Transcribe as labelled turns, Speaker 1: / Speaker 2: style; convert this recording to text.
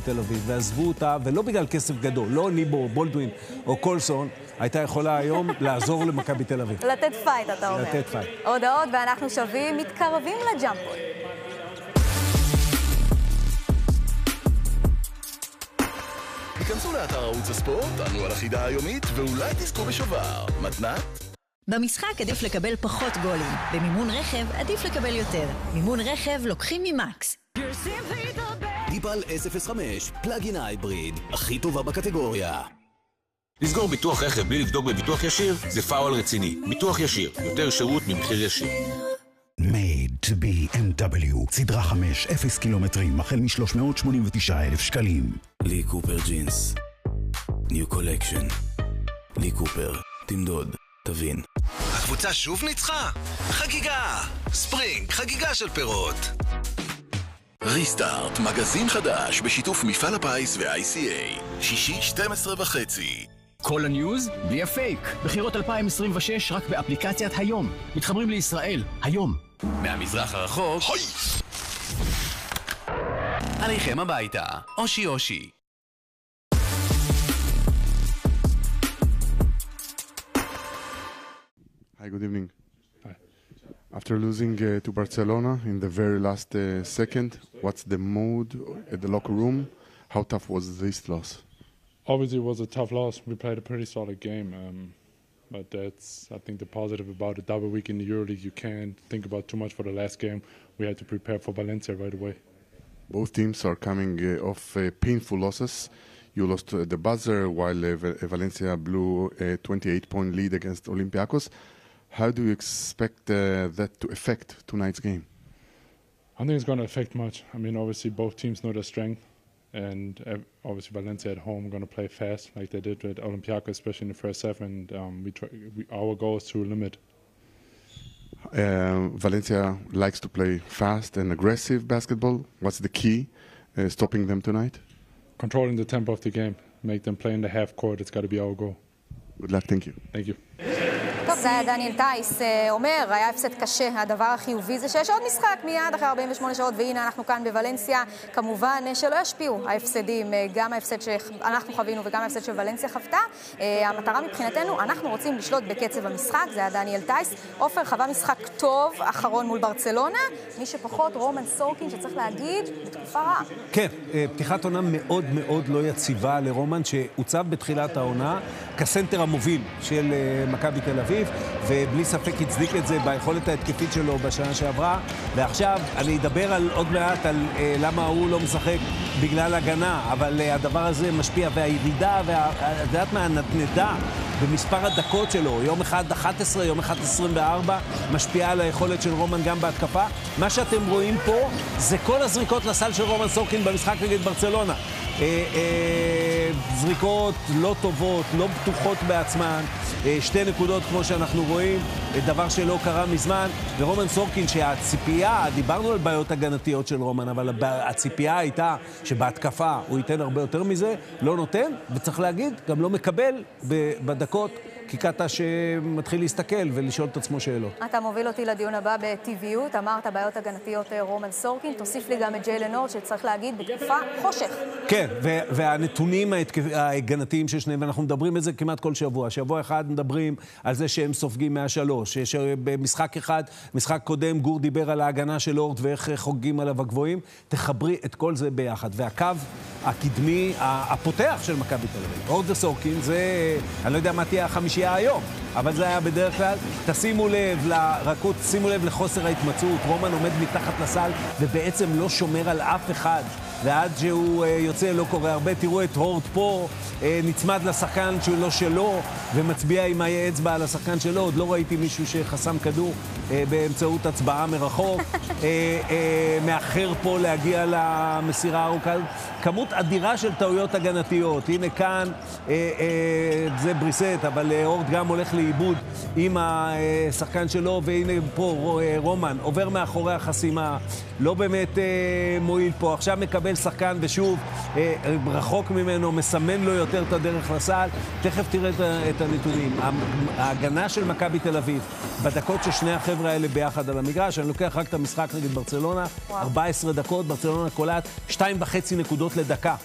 Speaker 1: תל אביב, ועזבו אותה, ולא בגלל כסף גדול, לא ניבו, בולדווין או קולסון, הייתה יכולה היום לעזור למכבי תל אביב.
Speaker 2: לתת פייט, אתה אומר.
Speaker 1: לתת פייט.
Speaker 2: הודעות, ואנחנו שווים, מתקרבים לג'אמפול.
Speaker 3: היכנסו לאתר ערוץ הספורט, ענו על החידה היומית, ואולי תזכו בשובר. מתנת?
Speaker 4: במשחק עדיף לקבל פחות גולים. במימון רכב עדיף לקבל יותר. מימון רכב לוקחים ממקס.
Speaker 5: דיפל S05, פלאגין הייבריד, הכי טובה בקטגוריה.
Speaker 6: לסגור ביטוח רכב בלי לבדוק בביטוח ישיר זה פאול רציני. ביטוח ישיר, יותר שירות ממחיר ישיר.
Speaker 7: Made to be MW, סדרה 5, 0 קילומטרים, החל מ-389,000 שקלים.
Speaker 5: לי קופר ג'ינס, ניו קולקשן. לי קופר, תמדוד, תבין.
Speaker 8: הקבוצה שוב ניצחה? חגיגה! ספרינג, חגיגה של פירות.
Speaker 3: ריסטארט, מגזין חדש בשיתוף מפעל הפיס ו-ICA. שישי 12:30.
Speaker 9: כל הניוז בלי הפייק. בחירות 2026 רק באפליקציית היום. מתחברים לישראל, היום.
Speaker 8: מהמזרח הרחוק,
Speaker 3: הוי!
Speaker 8: עליכם הביתה. אושי אושי.
Speaker 10: Hi, good evening. Hi. After losing to Barcelona in the very last second, what's the mood at the locker room? How tough was this loss?
Speaker 11: Obviously, it was a tough loss. We played a pretty solid game, but that's, I think, the positive about a double week in the EuroLeague. You can't think about too much for the last game. We had to prepare for Valencia right away.
Speaker 10: Both teams are coming off painful losses. You lost the buzzer while Valencia blew a 28-point lead against Olympiacos. How do you expect that to affect tonight's game?
Speaker 11: I think it's going to affect much. I mean, obviously, both teams know their strength. And obviously Valencia at home going to play fast like they did with Olympiacos, especially in the first half. And our goal is to limit.
Speaker 10: Valencia likes to play fast and aggressive basketball. What's the key stopping them tonight?
Speaker 11: Controlling the tempo of the game. Make them play in the half court. It's got to be our goal.
Speaker 10: Good luck. Thank you.
Speaker 11: Thank you.
Speaker 2: טוב, זה היה דניאל טייס אומר, היה הפסד קשה, הדבר החיובי זה שיש עוד משחק מיד אחרי 48 שעות, והנה אנחנו כאן בוולנסיה, כמובן שלא ישפיעו ההפסדים, גם ההפסד שאנחנו חווינו וגם ההפסד של ולנסיה חוותה. המטרה מבחינתנו, אנחנו רוצים לשלוט בקצב המשחק, זה היה דניאל טייס. עופר חווה משחק טוב, אחרון מול ברצלונה, מי שפחות רומן סורקין, שצריך להגיד, בתקופה רעה.
Speaker 1: כן, פתיחת עונה מאוד מאוד לא יציבה לרומן, שהוצב בתחילת העונה כסנטר המוביל של מכבי תל אביב, ובלי ספק הצדיק את זה ביכולת ההתקפית שלו בשנה שעברה, ועכשיו אני אדבר עוד מעט על למה הוא לא משחק בגלל הגנה, אבל הדבר הזה משפיע, והירידה, והדעת מהנתנדה במספר הדקות שלו, יום אחד 11, יום אחד 24, משפיעה על היכולת של רומן גם בהתקפה. מה שאתם רואים פה זה כל הזריקות לסל של רומן סורקין במשחק נגד ברצלונה. זריקות לא טובות, לא בטוחות בעצמן, 2 נקודות כמו שאנחנו רואים, דבר שלא קרה מזמן, ורומן סורקין שהציפייה, דיברנו על בעיות הגנתיות של רומן, אבל הציפייה הייתה שבהתקפה הוא ייתן הרבה יותר מזה, לא נותן, וצריך להגיד, גם לא מקבל בדקות, כי קטע שמתחיל להסתכל ולשאול את עצמו שאלות.
Speaker 2: אתה מוביל אותי לדיון הבא בטבעיות, אמרת בעיות הגנתיות רומן סורקין, תוסיף לי גם את ג'יילן הורד שצריך להגיד בתקופה חושך.
Speaker 1: כן, והנתונים ההגנתיים של שניהם, ואנחנו מדברים את זה כמעט כל שבוע. שבוע אחד מדברים על זה שהם סופגים מהשלוש, שבמשחק אחד, משחק קודם, גור דיבר על ההגנה של הורד ואיך חוגגים עליו הגבוהים, תחברי את כל זה ביחד. והקו הקדמי, הפותח של מכבי תל אביב, הורד וסורקין, זה, אני לא יודע מה תהיה החמישייה היום, אבל זה היה בדרך כלל. תשימו לב לרקות, שימו לב לחוסר ההתמצאות. רומן עומד מתחת לסל ובעצם לא שומר על אף אחד, ועד שהוא יוצא לא קורה הרבה. תראו את הורד פה, נצמד לשחקן שהוא לא שלו ומצביע עם האצבע על השחקן שלו. עוד לא ראיתי מישהו שחסם כדור באמצעות הצבעה מרחוק. מאחר פה להגיע למסירה הארוכה. כמות אדירה של טעויות הגנתיות. הנה כאן זה בריסט, אבל הורד גם הולך לאיבוד עם השחקן שלו, והנה פה רומן עובר מאחורי החסימה, לא באמת מועיל פה. עכשיו מקבל שחקן ושוב רחוק ממנו, מסמן לו יותר את הדרך לסל. תכף תראה את הנתונים. ההגנה של מכבי תל אביב בדקות ששני החבר'ה האלה ביחד על המגרש, אני לוקח רק את המשחק נגד ברצלונה, 14 דקות, ברצלונה קולעת 2.5 נקודות לדקה